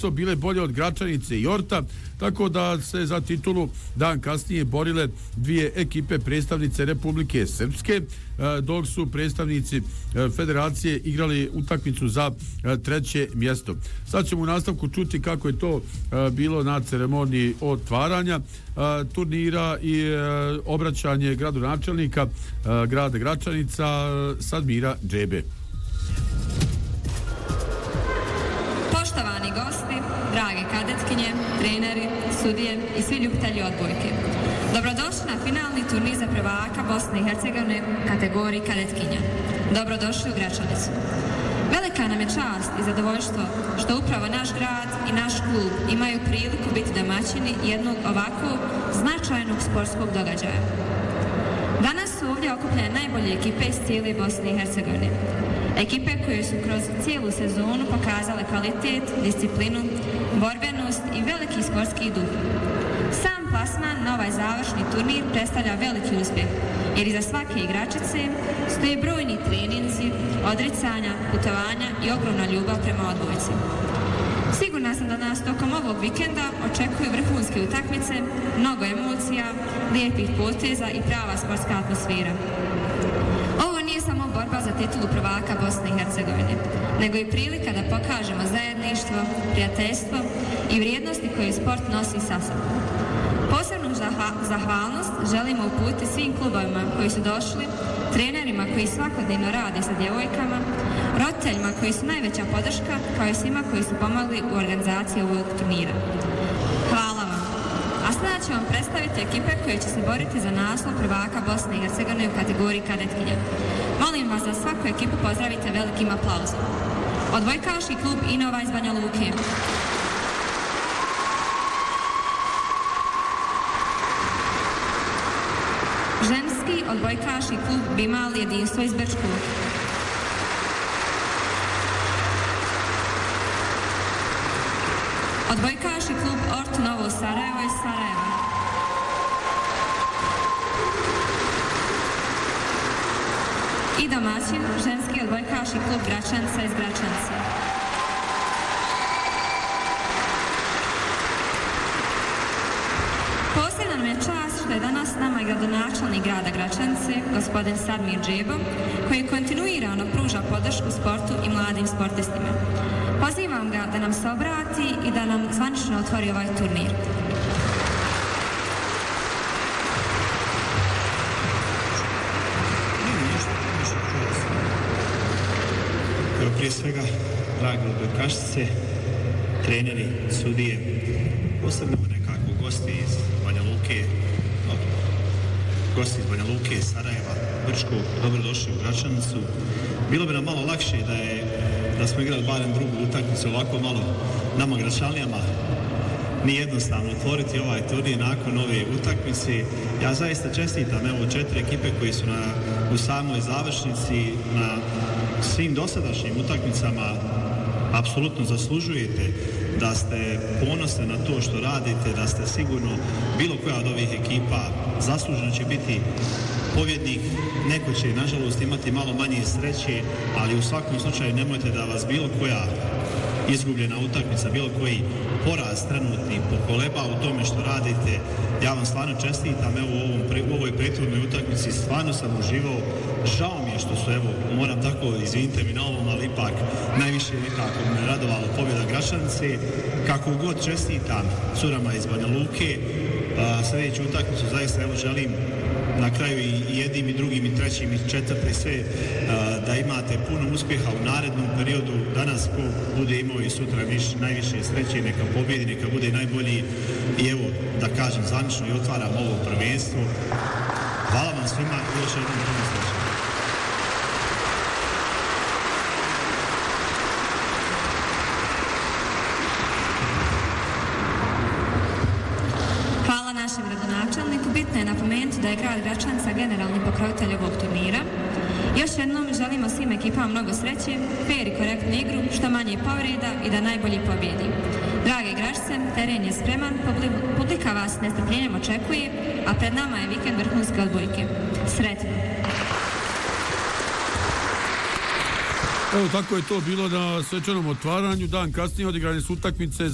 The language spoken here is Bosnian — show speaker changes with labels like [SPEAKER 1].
[SPEAKER 1] prvenstvo bile bolje od Gračanice i Orta, tako da se za titulu dan kasnije borile dvije ekipe predstavnice Republike Srpske, dok su predstavnici federacije igrali utakmicu za treće mjesto. Sad ćemo u nastavku čuti kako je to bilo na ceremoniji otvaranja turnira i obraćanje gradonačelnika grada Gračanica Sadmira Džebe.
[SPEAKER 2] Poštovani gosti, drage kadetkinje, treneri, sudije i svi ljubitelji odbojke. Dobrodošli na finalni turnir za prvaka Bosne i Hercegovine u kategoriji kadetkinja. Dobrodošli u Gračanicu. Velika nam je čast i zadovoljstvo što upravo naš grad i naš klub imaju priliku biti domaćini jednog ovakvog značajnog sportskog događaja. Danas su ovdje okupljene najbolje ekipe iz cijele Bosne i Hercegovine. Ekipe koje su kroz cijelu sezonu pokazale kvalitet, disciplinu, borbenost i veliki sportski duh. Sam plasman na ovaj završni turnir predstavlja veliki uspjeh, jer iza svake igračice stoje brojni treninzi, odricanja, putovanja i ogromna ljubav prema odbojci. Sigurna sam da nas tokom ovog vikenda očekuju vrhunske utakmice, mnogo emocija, lijepih poteza i prava sportska atmosfera. Ovo nije samo borba za titulu prvaka Bosne i Hercegovine, nego i prilika da pokažemo zajedništvo, prijateljstvo i vrijednosti koje sport nosi sa sobom. Posebnu zahvalnost želimo uputiti svim klubovima koji su došli, trenerima koji svakodnevno rade sa djevojkama, roditeljima koji su najveća podrška, kao i svima koji su pomogli u organizaciji ovog turnira. Hvala vam. A sada ću vam predstaviti ekipe koje će se boriti za naslov prvaka Bosne i Hercegovine u kategoriji kadetkinja. Molim vas da svaku ekipu pozdravite velikim aplauzom. Odbojkaški klub Inova iz Banja Luke. Ženski odbojkaški klub Bimal Jedinstvo iz Bečkog. Odbojkaški klub Ort Novo Sarajevo iz Sarajeva. I domaćin ženski odbojkaški klub Gračanca iz Gračanca. Posebna nam je čast što je danas s nama gradonačelnik grada Gračanice, gospodin Sadmir Džebo, koji kontinuirano pruža podršku sportu i mladim sportistima. Pozivam ga da nam se obrati i da nam zvanično otvori ovaj turnir.
[SPEAKER 3] Prije svega, dragi odbojkašice, treneri, sudije, posebno nekako gosti iz Banja Luke, Sarajeva, Brčkog, dobrodošli u Gračanicu. Bilo bi nam malo lakše da smo igrali barem drugu utakmicu, ovako malo nama Gračanlijama nije jednostavno otvoriti ovaj turnir nakon ove utakmice. Ja zaista čestitam evo 4 ekipe koji su u samoj završnici na svim dosadašnjim utakmicama. Apsolutno zaslužujete da ste ponosni na to što radite, da ste sigurno bilo koja od ovih ekipa zasluženo će biti pobjednik. Neko će nažalost imati malo manje sreće, ali u svakom slučaju nemojte da vas bilo koja izgubljena utakmica, bilo koji poraz trenutni pokoleba u tome što radite. Ja vam stvarno čestitam, evo u ovoj prethodnoj utakmici stvarno sam uživao. Žao mi je što su, evo, moram tako, izvinite mi na ovom, ali ipak najviše nekako me radovala pobjeda Gračanice. Kako god čestitam curama iz Banja Luke, sljedeću utakmicu zaista evo želim na kraju i jednim i drugim i trećim i četvrti sve da imate puno uspjeha u narednom periodu. Danas ko bude imao i sutra najviše sreće, neka pobjedi, neka bude najbolji i evo da kažem zvanično i otvaram ovo prvenstvo. Hvala vam svima i još jednom puno sreće.
[SPEAKER 2] Našem gradonačelniku bitno je napomenuti da je grad Gračanica generalni pokrovitelj ovog turnira. Još jednom želimo svim ekipama mnogo sreće, fair i korektnu igru, što manje povreda i da najbolji pobjedi. Drage Gračce, teren je spreman, publika vas s nestrpljenjem očekuje, a pred nama je vikend vrhunske odbojke. Sretno!
[SPEAKER 1] Evo tako je to bilo na svečanom otvaranju. Dan kasnije odigrane su utakmice